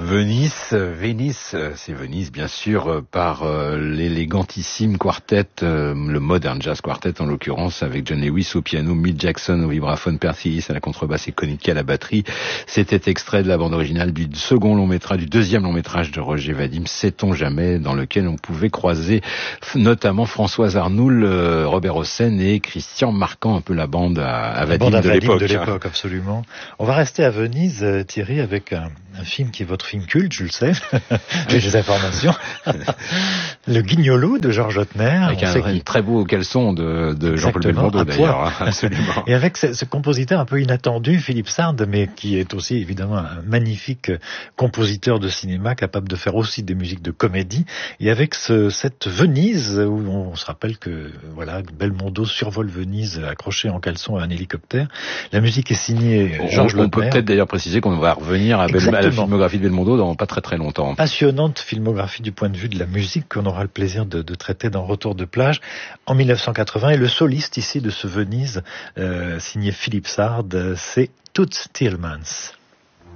Venise, c'est Venise bien sûr, par l'élégantissime quartet, le Modern Jazz Quartet en l'occurrence, avec John Lewis au piano, Milt Jackson au vibraphone, Percy Ellis à la contrebasse et Konicki à la batterie. C'était extrait de la bande originale du deuxième long métrage de Roger Vadim, Sait-on jamais, dans lequel on pouvait croiser notamment Françoise Arnoul, Robert Hossein et Christian Marquand, un peu la bande à Vadim de l'époque. Absolument. On va rester à Venise, Thierry, avec un film qui est votre film culte, je le sais. J'ai des informations. Le Guignolo de Georges Lautner. Avec un très beau caleçon de Jean-Paul Belmondo d'ailleurs. Absolument. Et avec ce compositeur un peu inattendu, Philippe Sard, mais qui est aussi évidemment un magnifique compositeur de cinéma, capable de faire aussi des musiques de comédie. Et avec cette Venise, où on se rappelle que voilà, Belmondo survole Venise accroché en caleçon à un hélicoptère. La musique est signée Georges Lautner. On peut peut-être d'ailleurs préciser qu'on va revenir à la filmographie de Belmondo dans pas très longtemps. Passionnante filmographie du point de vue de la musique qu'on aura le plaisir de traiter dans Retour de plage en 1980. Et le soliste ici de ce Venise, signé Philippe Sard, c'est Toots Thielemans.